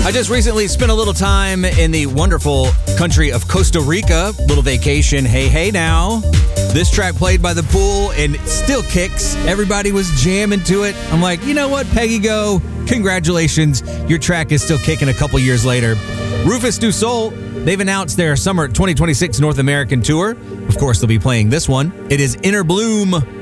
I just recently spent a little time in the wonderful country of Costa Rica. Little vacation. Hey, hey now. This track played by the pool and it still kicks. Everybody was jamming to it. I'm like, you know what, Peggy Go? Congratulations. Your track is still kicking a couple years later. Rufus Du Sol, they've announced their summer 2026 North American tour. Of course, they'll be playing this one. It is Inner Bloom.